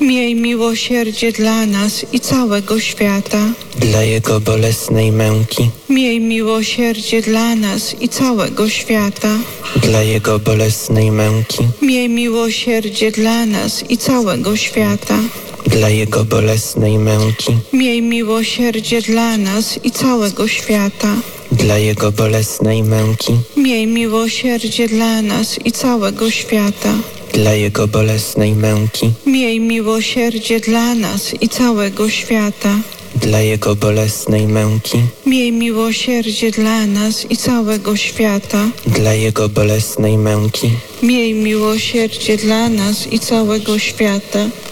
Miej miłosierdzie dla nas i całego świata. dla Jego bolesnej męki, Miej miłosierdzie dla nas i całego świata. dla Jego bolesnej męki, Miej miłosierdzie dla nas i całego świata. dla Jego bolesnej męki, Miej miłosierdzie dla nas i całego świata. dla Jego bolesnej męki, Miej miłosierdzie dla nas i całego świata. dla Jego bolesnej męki, Miej miłosierdzie dla nas i całego świata. dla Jego bolesnej męki, Miej miłosierdzie dla nas i całego świata. dla Jego bolesnej męki, Miej miłosierdzie dla nas i całego świata.